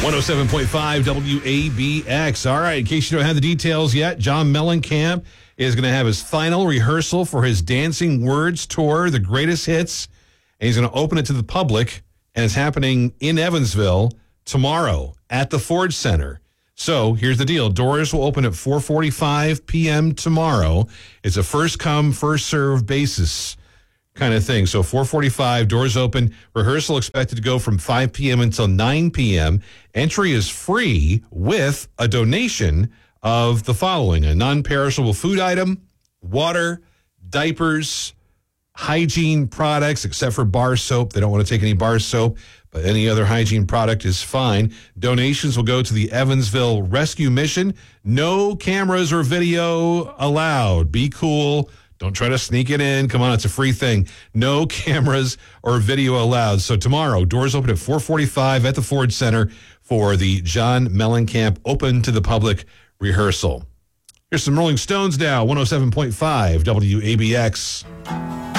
107.5 WABX. All right, in case you don't have the details yet, John Mellencamp is going to have his final rehearsal for his Dancing Words tour, the greatest hits, and he's going to open it to the public, and it's happening in Evansville tomorrow at the Ford Center. So here's the deal. Doors will open at 4:45 p.m. tomorrow. It's a first-come, first-served basis kind of thing. So 4:45, doors open. Rehearsal expected to go from 5 p.m. until 9 p.m. Entry is free with a donation of the following: a non-perishable food item, water, diapers, hygiene products, except for bar soap. They don't want to take any bar soap, but any other hygiene product is fine. Donations will go to the Evansville Rescue Mission. No cameras or video allowed. Be cool. Don't try to sneak it in. Come on, it's a free thing. No cameras or video allowed. So tomorrow, doors open at 4:45 at the Ford Center for the John Mellencamp open to the public rehearsal. Here's some Rolling Stones now, 107.5 WABX.